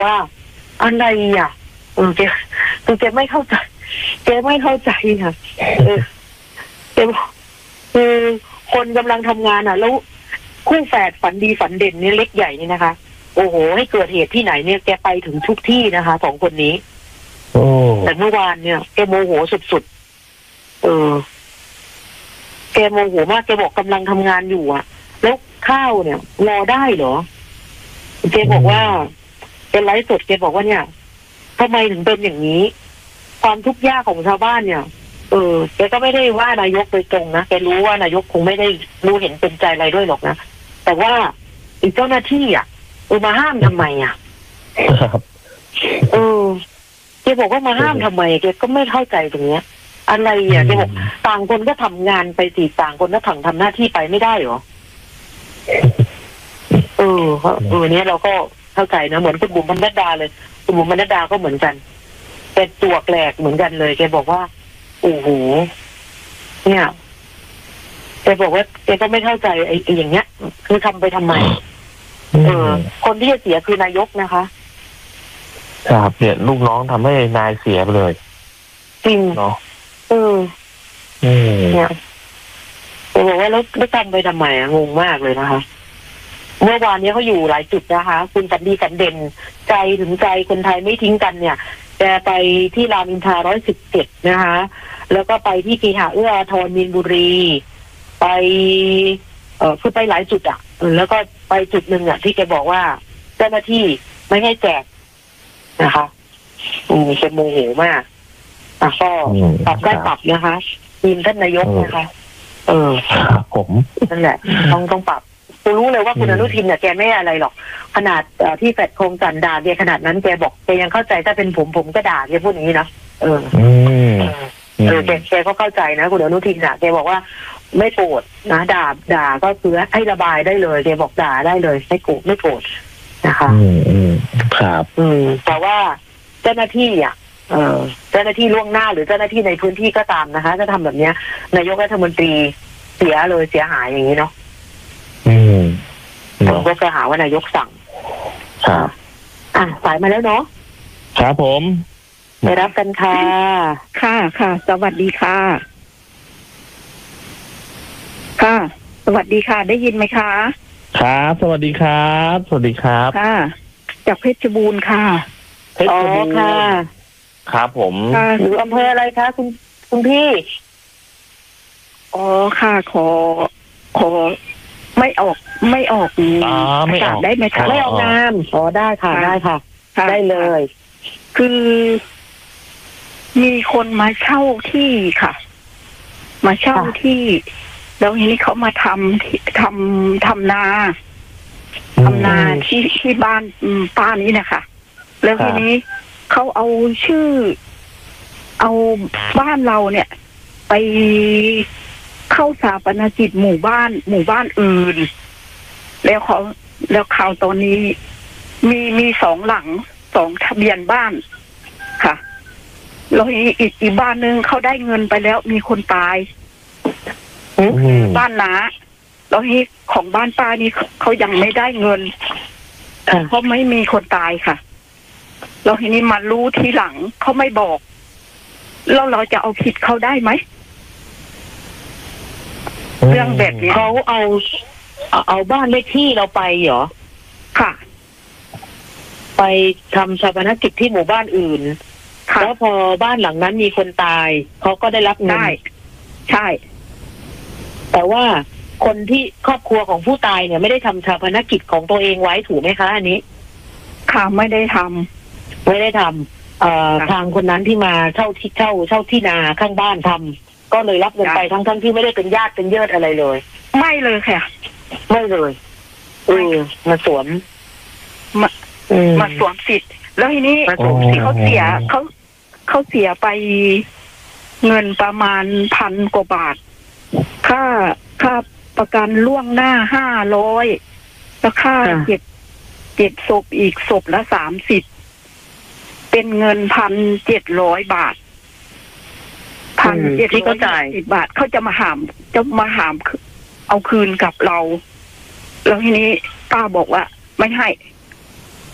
ว่าอะไรอ่ะแกคือแกไม่เข้าใจค่ะแกบอกคือคนกำลังทำงานอ่ะแล้วคู่แฝดฝันดีฝันเด่นนี่เล็กใหญ่นี่นะคะโอ้โหให้เกิดเหตุที่ไหนเนี่ยแกไปถึงทุกที่นะคะสองคนนี้แต่เมื่อวานเนี่ยแกโมโหสุดแกโมโหมากแกบอกกำลังทำงานอยู่อ่ะแล้วข้าวเนี่ยรอได้เหรอแกบอกว่าแกไลฟ์สดแกบอกว่าเนี่ยทำไมถึงเป็นอย่างนี้ความทุกข์ยากของชาวบ้านเนี่ยแกก็ไม่ได้ว่านายกโดยตรงนะแกรู้ว่านายกคงไม่ได้รู้เห็นเป็นใจอะไรด้วยหรอกนะแต่ว่าอีกเจ้าหน้าที่อ่ะมาห้ามทำไมอ่ะแกบอกว่ามาห้ามทำไมแกก็ไม่เข้าใจตรงเนี้ยอะไรอ่ะแกบอกต่างคนก็ทำงานไปสิต่างคนก็ทำหน้าที่ไปไม่ได้หรอเนี้ยเราก็เข้าใจนะเหมือนคุณบุ๋มบรรณดาเลยคุณบุ๋มบรรณดาก็เหมือนกันแกตัวแกลกเหมือนกันเลยแกบอกว่าโอ้โหเนี่ยแกบอกว่าแกก็ไม่เข้าใจไอ้อย่างเงี้ยคือทำไปทำไมคนที่จะเสียคือนายกนะคะครับเนี่ยลูกน้องทำให้นายเสียไปเลยจริงเนาะเนี่ยแกบอกว่าแล้วทำไปทำไมงงมากเลยนะคะเมื่อวานนี้เขาอยู่หลายจุดนะคะคุณฝันดีฝันเด่นใจถึงใจคนไทยไม่ทิ้งกันเนี่ยแกไปที่รามอินทรา117นะคะแล้วก็ไปที่เคหะเอื้ออาทรมีนบุรีไปคือไปหลายจุดอ่ะแล้วก็ไปจุดหนึ่งอ่ะที่แกบอกว่าเจ้าหน้าที่ไม่ให้แจกนะคะแกโมโหมากก็ปรับได้ปรับนะคะทีมท่านนายกนะคะผมนั่นแหละต้องปรับกูรู้เลยว่าคุณอนุทินเนี่ยแกไม่อะไรหรอกขนาดที่แฟดโครงจันด่าแกขนาดนั้นแกบอกแกยังเข้าใจถ้าเป็นผมก็ด่าแกพูดอย่างนี้นะแกก็เข้าใจนะคุณอนุทินอ่ะแกบอกว่าไม่โกรธนะด่าก็คือให้ระบายได้เลยแกบอกด่าได้เลยไม่โกรธนะคะครับแต่ว่าเจ้าหน้าที่อ่ะเจ้าหน้าที่ล่วงหน้าหรือเจ้าหน้าที่ในพื้นที่ก็ตามนะคะถ้าทำแบบเนี้ยนายกรัฐมนตรีเสียหายอย่างนี้เนาะก็จะหาว่านายกสั่งครับสายมาแล้วเนาะครับผมไปรับกันค่ะค่ะสวัสดีค่ะสวัสดีค่ะได้ยินไหมคะครับสวัสดีครับค่ะจากเพชรบูรณ์ค่ะค่ะครับผมอยู่อำเภออะไรคะคุณพี่ค่ะขอไม่ออกไม่ออกได้ไหมคะไม่ออกนามได้ค่ะได้เลยคือมีคนมาเช่าที่ค่ะมาเช่าที่แล้วทีนี้เขามาทำนาที่บ้านป้านี้นะคะแล้วทีนี้เขาเอาชื่อเอาบ้านเราเนี่ยไปเข้าสถาปนกิจหมู่บ้านอื่นแล้วข่าวตอนนี้มี2 หลัง 2 ทะเบียนบ้านค่ะแล้วอีกบ้านนึงเขาได้เงินไปแล้วมีคนตายบ้านน้าแล้วที่ของบ้านป้านี่เขายังไม่ได้เงินเพราะไม่มีคนตายค่ะแล้วทีนี้มารู้ทีหลังเขาไม่บอกแล้วเราจะเอาผิดเขาได้ไหมเรื่องแบบนี้เขาเอาบ้านเลขที่เราไปเหรอค่ะไปทำชาปนกิจที่หมู่บ้านอื่นแล้วพอบ้านหลังนั้นมีคนตายเขาก็ได้รับเงินใช่แต่ว่าคนที่ครอบครัวของผู้ตายเนี่ยไม่ได้ทำชาปนกิจของตัวเองไว้ถูกไหมคะอันนี้ค่ะไม่ได้ทำทางคนนั้นที่มาเช่าที่นาข้างบ้านทำก็เลยรับเงินไปทั้งที่ไม่ได้เป็นญาติเป็นเยิดอะไรเลยไม่เลยค่ะไม่เลยมาสวมสิทธิ์แล้วทีนี้เขาเสียไปเงินประมาณ1,000 กว่าบาทค่าประกันล่วงหน้า500แล้วค่าเก็บศพอีกศพละ30เป็นเงิน1,700 บาท1,710 บาทเขาจะมาหามเอาคืนกับเราแล้วทีนี้ป้าบอกว่าไม่ให้